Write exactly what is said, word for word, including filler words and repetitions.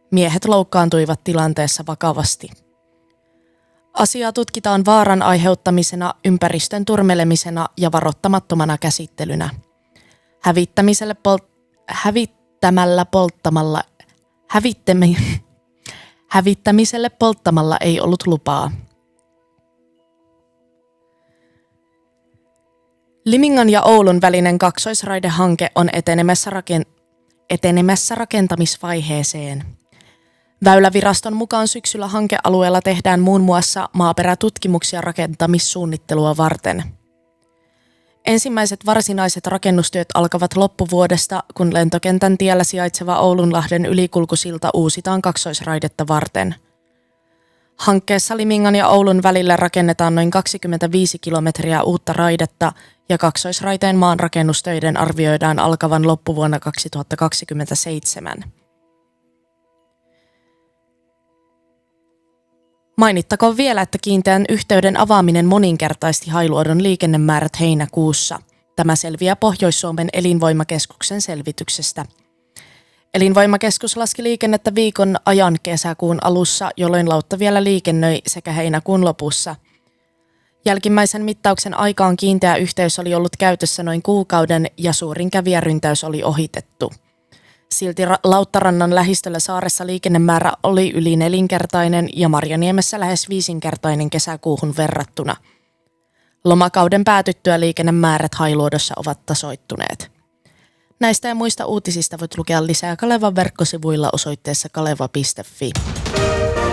Miehet loukkaantuivat tilanteessa vakavasti. Asiaa tutkitaan vaaran aiheuttamisena, ympäristön turmelemisena ja varoittamattomana käsittelynä. Hävittämiselle pol- hävittämällä polttamalla hävittämi- hävittämiselle polttamalla ei ollut lupaa. Limingan ja Oulun välinen kaksoisraidehanke on etenemässä, raken- etenemässä rakentamisvaiheeseen. Väyläviraston mukaan syksyllä hankealueella tehdään muun muassa maaperätutkimuksia rakentamissuunnittelua varten. Ensimmäiset varsinaiset rakennustyöt alkavat loppuvuodesta, kun lentokentän tiellä sijaitseva Oulunlahden ylikulkusilta uusitaan kaksoisraidetta varten. Hankkeessa Limingan ja Oulun välillä rakennetaan noin kaksikymmentäviisi kilometriä uutta raidetta ja kaksoisraiteen maanrakennustöiden arvioidaan alkavan loppuvuonna kaksituhattakaksikymmentäseitsemän. Mainittakoon vielä, että kiinteän yhteyden avaaminen moninkertaisti Hailuodon liikennemäärät heinäkuussa. Tämä selviää Pohjois-Suomen elinvoimakeskuksen selvityksestä. Elinvoimakeskus laski liikennettä viikon ajan kesäkuun alussa, jolloin lautta vielä liikennöi sekä heinäkuun lopussa. Jälkimmäisen mittauksen aikaan kiinteä yhteys oli ollut käytössä noin kuukauden ja suurin kävijäryntäys oli ohitettu. Silti ra- Lauttarannan lähistöllä saaressa liikennemäärä oli yli nelinkertainen ja Marjaniemessä lähes viisinkertainen kesäkuuhun verrattuna. Lomakauden päätyttyä liikennemäärät Hailuodossa ovat tasoittuneet. Näistä ja muista uutisista voit lukea lisää Kalevan verkkosivuilla osoitteessa kaleva piste fi.